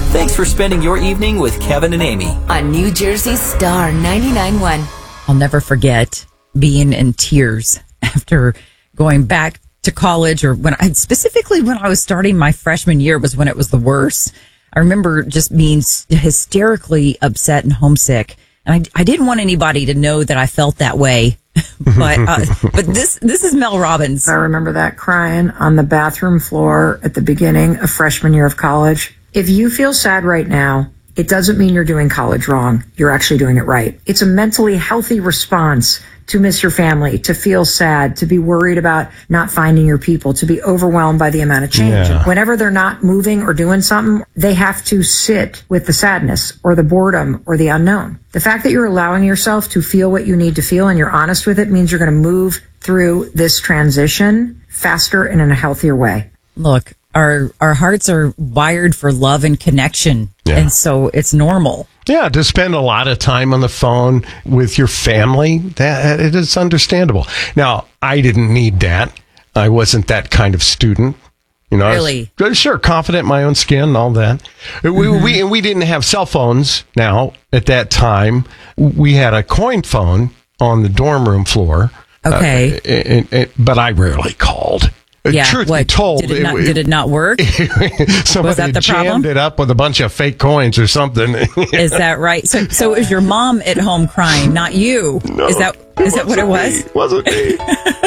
Thanks for spending your evening with Kevin and Amy on New Jersey Star 99.1. I'll never forget being in tears after going back to college, or specifically when I was starting my freshman year was when it was the worst. I remember just being hysterically upset and homesick. And I didn't want anybody to know that I felt that way. But this is Mel Robbins. I remember that crying on the bathroom floor at the beginning of freshman year of college. If you feel sad right now, it doesn't mean you're doing college wrong. You're actually doing it right. It's a mentally healthy response to miss your family, to feel sad, to be worried about not finding your people, to be overwhelmed by the amount of change. Yeah. Whenever they're not moving or doing something, they have to sit with the sadness or the boredom or the unknown. The fact that you're allowing yourself to feel what you need to feel and you're honest with it means you're going to move through this transition faster and in a healthier way. Look, our hearts are wired for love and connection. Yeah. And so it's normal. Yeah, to spend a lot of time on the phone with your family, that it is understandable. Now, I didn't need that. I wasn't that kind of student. Really? I was, sure, confident in my own skin and all that. We didn't have cell phones now at that time. We had a coin phone on the dorm room floor. Okay. But I rarely called. Yeah, Truth be told, did it not work? Somebody Was that the jammed problem? it up with a bunch of fake coins or something. Is that right? So it was your mom at home crying, not you? No, Is that what it was? It wasn't me.